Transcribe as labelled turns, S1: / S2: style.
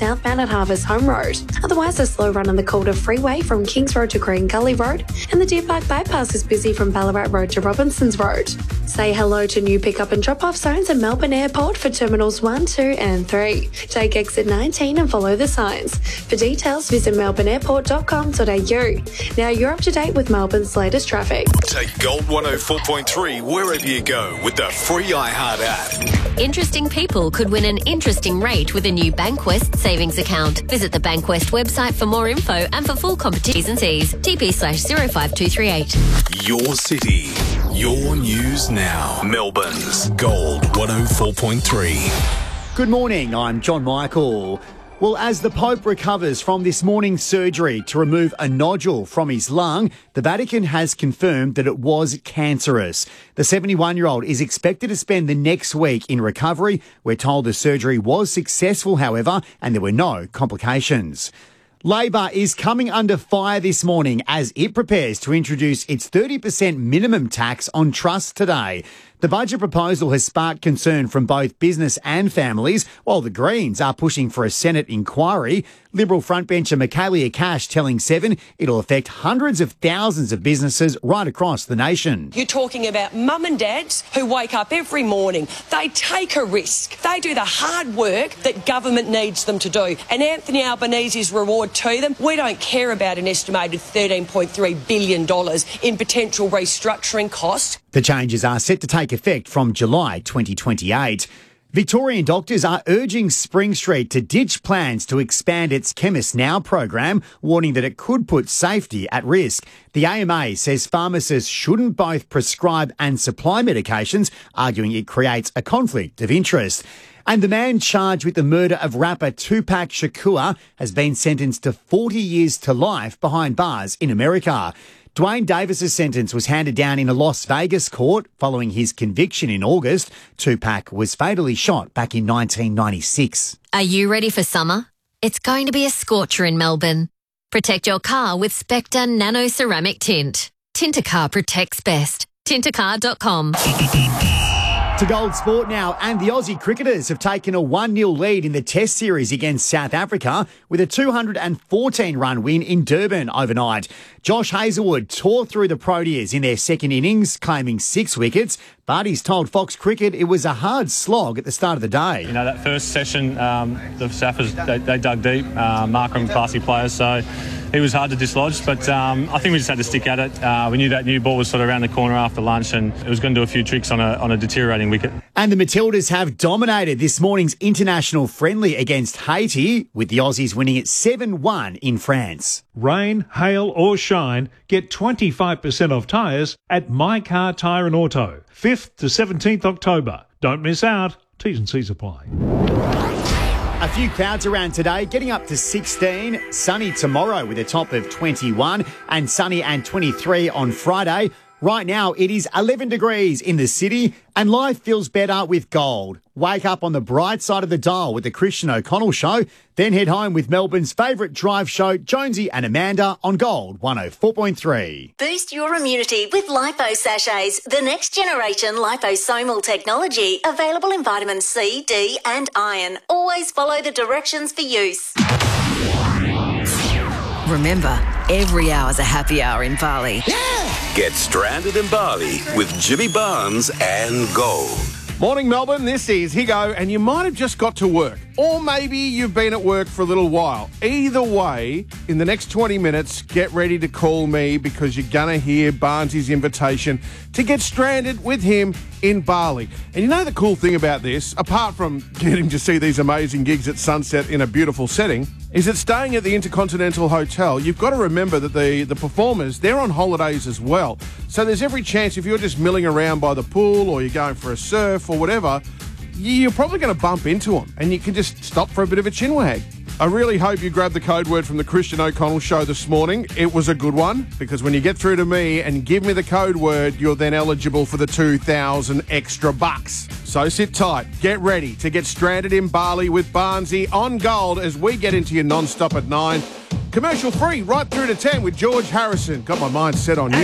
S1: southbound at Harvest Home Road. Otherwise, a slow run on the Calder Freeway from Kings Road to Green Gully Road, and the Deer Park Bypass is busy from Ballarat Road to Robinsons Road. Say hello to new pick-up and drop-off zones at Melbourne Airport for Terminals 1, 2 and 3. Take exit 19 and follow the signs. For details, visit melbourneairport.com.au. Now you're up to date with Melbourne's latest traffic.
S2: Take Gold 104.3 wherever you go with the free iHeart app.
S3: Interesting people could win an interesting rate with a new Bankwest savings account. Visit the Bankwest website for more info and for full competitions and T's. TP/05238.
S2: Your city, your news now. Melbourne's Gold 104.3.
S4: Good morning, I'm John Michael. Well, as the Pope recovers from this morning's surgery to remove a nodule from his lung, the Vatican has confirmed that it was cancerous. The 71-year-old is expected to spend the next week in recovery. We're told the surgery was successful, however, and there were no complications. Labor is coming under fire this morning as it prepares to introduce its 30% minimum tax on trusts today. The budget proposal has sparked concern from both business and families, while the Greens are pushing for a Senate inquiry. Liberal frontbencher Michaelia Cash telling Seven it'll affect hundreds of thousands of businesses right across the nation.
S5: You're talking about mum and dads who wake up every morning. They take a risk. They do the hard work that government needs them to do. And Anthony Albanese's reward to them, we don't care about an estimated $13.3 billion in potential restructuring costs.
S4: The changes are set to take effect from July 2028. Victorian doctors are urging Spring Street to ditch plans to expand its Chemist Now program, warning that it could put safety at risk. The AMA says pharmacists shouldn't both prescribe and supply medications, arguing it creates a conflict of interest. And the man charged with the murder of rapper Tupac Shakur has been sentenced to 40 years to life behind bars in America. Dwayne Davis's sentence was handed down in a Las Vegas court following his conviction in August. Tupac was fatally shot back in 1996.
S3: Are you ready for summer? It's going to be a scorcher in Melbourne. Protect your car with Spectre Nano Ceramic Tint. Tint a car protects best. Tintacar.com.
S4: To Gold Sport now, and the Aussie cricketers have taken a 1-0 lead in the Test series against South Africa with a 214-run win in Durban overnight. Josh Hazlewood tore through the Proteas in their second innings, claiming 6 wickets, but he's told Fox Cricket it was a hard slog at the start of the day.
S6: You know, that first session, the Saffers, they dug deep, Markram, classy players, so he was hard to dislodge, but I think we just had to stick at it. We knew that new ball was sort of around the corner after lunch, and it was going to do a few tricks on a deteriorating wicket.
S4: And the Matildas have dominated this morning's international friendly against Haiti, with the Aussies winning it 7-1 in France.
S7: Rain, hail or shine, get 25% off tyres at My Car Tyre and Auto. 5th to 17th October. Don't miss out. T's and C's apply.
S4: A few clouds around today, getting up to 16. Sunny tomorrow with a top of 21 and sunny and 23 on Friday. Right now, it is 11 degrees in the city and life feels better with gold. Wake up on the bright side of the dial with the Christian O'Connell Show, then head home with Melbourne's favourite drive show, Jonesy and Amanda on Gold 104.3.
S8: Boost your immunity with Lipo Sachets, the next generation liposomal technology, available in vitamin C, D and iron. Always follow the directions for use.
S9: Remember, every hour's a happy hour in Bali.
S2: Get stranded in Bali with Jimmy Barnes and Gold.
S10: Morning, Melbourne. This is Higo, and you might have just got to work. Or maybe you've been at work for a little while. Either way, in the next 20 minutes, get ready to call me because you're going to hear Barnesy's invitation to get stranded with him in Bali. And you know the cool thing about this, apart from getting to see these amazing gigs at sunset in a beautiful setting, is that staying at the Intercontinental Hotel, you've got to remember that the performers, they're on holidays as well. So there's every chance if you're just milling around by the pool or you're going for a surf or whatever, you're probably going to bump into them and you can just stop for a bit of a chinwag. I really hope you grabbed the code word from the Christian O'Connell Show this morning. It was a good one because when you get through to me and give me the code word, you're then eligible for the 2,000 extra bucks. So sit tight. Get ready to get stranded in Bali with Barnesy on Gold as we get into your non-stop at 9. Commercial free right through to 10 with George Harrison. Got my mind set on you.